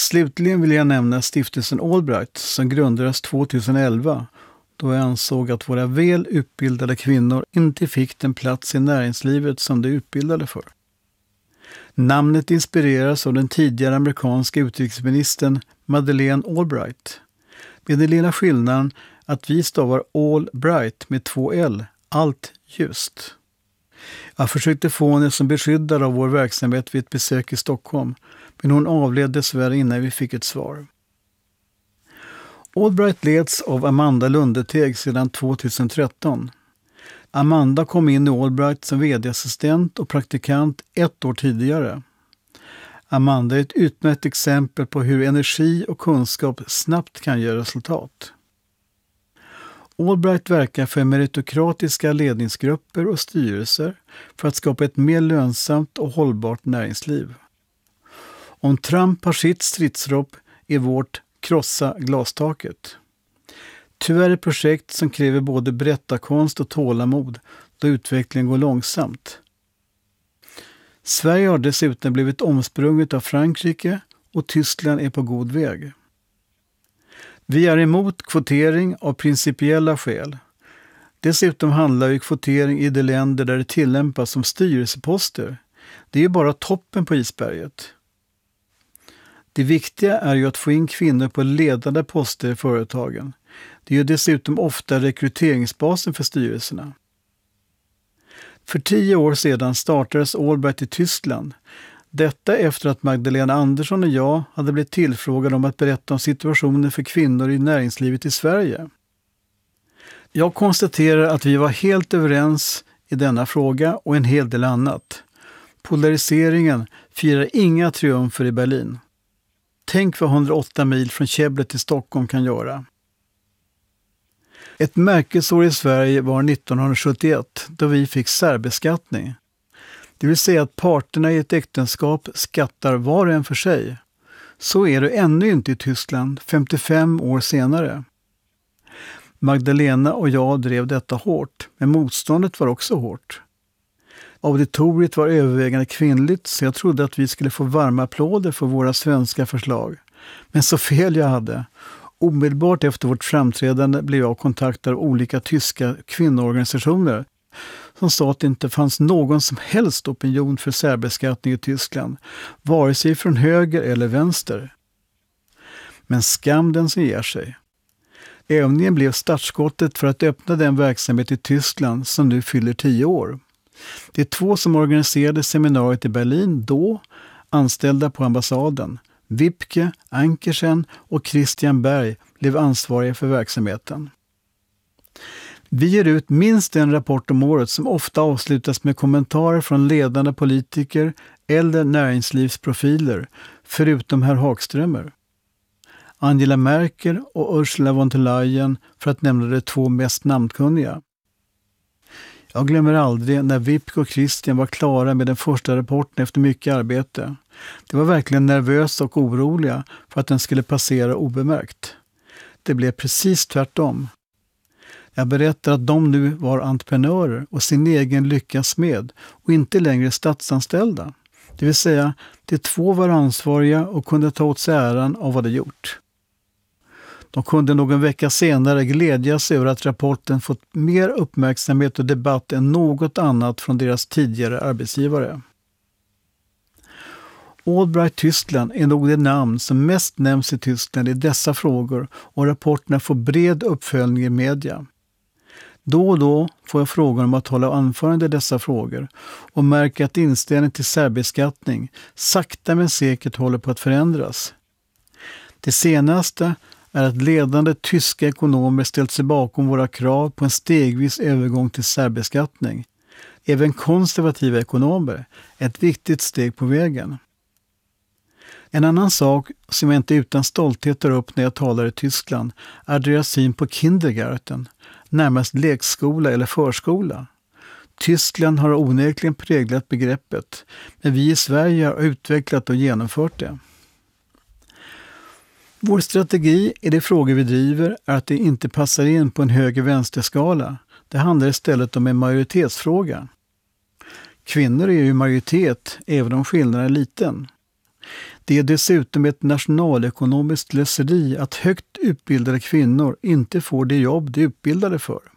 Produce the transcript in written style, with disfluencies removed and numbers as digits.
Slutligen vill jag nämna stiftelsen Allbright som grundades 2011 då jag ansåg att våra väl utbildade kvinnor inte fick den plats i näringslivet som de utbildade för. Namnet inspireras av den tidigare amerikanska utrikesministern Madeleine Albright. Med den lilla skillnaden att vi stavar Allbright med 2 L, allt just. Jag försökte få henne som beskyddare av vår verksamhet vid ett besök i Stockholm, men hon avled dessvärre innan vi fick ett svar. Allbright leds av Amanda Lundeteg sedan 2013. Amanda kom in i Allbright som vd-assistent och praktikant 1 år tidigare. Amanda är ett utmärkt exempel på hur energi och kunskap snabbt kan ge resultat. Allbright verkar för meritokratiska ledningsgrupper och styrelser för att skapa ett mer lönsamt och hållbart näringsliv. Om Trump har sitt stridsrop är vårt krossa glastaket. Tyvärr ett projekt som kräver både berättarkonst och tålamod då utvecklingen går långsamt. Sverige har dessutom blivit omsprunget av Frankrike och Tyskland är på god väg. Vi är emot kvotering av principiella skäl. Dessutom handlar ju kvotering i de länder där det tillämpas som styrelseposter. Det är ju bara toppen på isberget. Det viktiga är ju att få in kvinnor på ledande poster i företagen. Det är ju dessutom ofta rekryteringsbasen för styrelserna. För 10 år sedan startades Allbright i Tyskland. Detta efter att Magdalena Andersson och jag hade blivit tillfrågade om att berätta om situationen för kvinnor i näringslivet i Sverige. Jag konstaterar att vi var helt överens i denna fråga och en hel del annat. Polariseringen firar inga triumfer i Berlin. Tänk vad 108 mil från Kävle till Stockholm kan göra. Ett märkesår i Sverige var 1971 då vi fick särbeskattning. Det vill säga att parterna i ett äktenskap skattar var och en för sig. Så är det ännu inte i Tyskland 55 år senare. Magdalena och jag drev detta hårt, men motståndet var också hårt. Auditoriet var övervägande kvinnligt så jag trodde att vi skulle få varma applåder för våra svenska förslag. Men så fel jag hade. Omedelbart efter vårt framträdande blev jag kontaktad av olika tyska kvinnoorganisationer som sa att det inte fanns någon som helst opinion för särbeskattning i Tyskland, vare sig från höger eller vänster. Men skam den som ger sig. Övningen blev startskottet för att öppna den verksamhet i Tyskland som nu fyller 10 år. Det är 2 som organiserade seminariet i Berlin då, anställda på ambassaden. Wipke, Ankersen och Christian Berg blev ansvariga för verksamheten. Vi ger ut minst en rapport om året som ofta avslutas med kommentarer från ledande politiker eller näringslivsprofiler, förutom herr Hagströmer. Angela Merkel och Ursula von der Leyen för att nämna de 2 mest namnkunniga. Jag glömmer aldrig när Wipke och Christian var klara med den första rapporten efter mycket arbete. De var verkligen nervösa och oroliga för att den skulle passera obemärkt. Det blev precis tvärtom. Jag berättar att de nu var entreprenörer och sin egen lyckas med och inte längre statsanställda. Det vill säga, de 2 var ansvariga och kunde ta åt sig äran av vad de gjort. De kunde någon vecka senare glädjas över att rapporten fått mer uppmärksamhet och debatt än något annat från deras tidigare arbetsgivare. Allbright Tyskland är nog det namn som mest nämns i Tyskland i dessa frågor och rapporterna får bred uppföljning i media. Då och då får jag frågor om att hålla anförande i dessa frågor och märker att inställningen till särbeskattning sakta men säkert håller på att förändras. Det senaste är att ledande tyska ekonomer ställt sig bakom våra krav på en stegvis övergång till särbeskattning. Även konservativa ekonomer är ett viktigt steg på vägen. En annan sak som jag inte utan stolthet tar upp när jag talar i Tyskland är deras syn på kindergarten, närmast lekskola eller förskola. Tyskland har onekligen präglat begreppet, men vi i Sverige har utvecklat och genomfört det. Vår strategi i de frågor vi driver är att det inte passar in på en höger-vänster-skala. Det handlar istället om en majoritetsfråga. Kvinnor är ju majoritet även om skillnaden är liten. Det är dessutom ett nationalekonomiskt slöseri att högt utbildade kvinnor inte får det jobb de är utbildade för.